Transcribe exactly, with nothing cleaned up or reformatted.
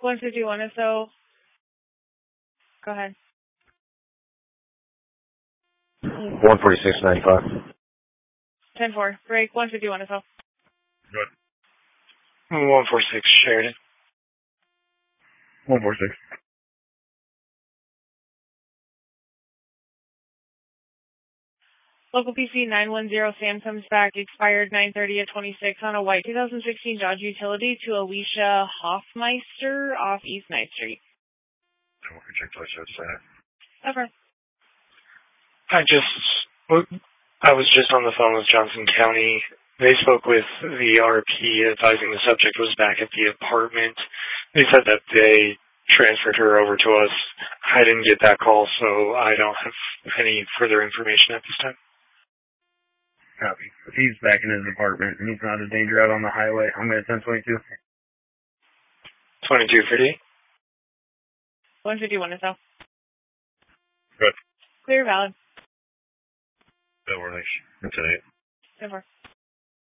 one fifty-one S O. Go ahead. one forty-six ninety-five. ten four. Break one fifty-one S O. Good. one forty-six Sheridan. one forty-six. Local P C nine one zero, Sam comes back, expired nine thirty at twenty-six on a white two thousand sixteen Dodge Utility to Alicia Hoffmeister off East ninth Street. I want to check twice outside. Over. I just, I was just on the phone with Johnson County. They spoke with the R P advising the subject was back at the apartment. They said that they transferred her over to us. I didn't get that call, so I don't have any further information at this time. Copy. If he's back in his apartment and he's not a danger out on the highway, I'm going to send twenty-two. twenty-two fifty. one fifty-one S O. Good. Clear, valid. That works. That's it. Over.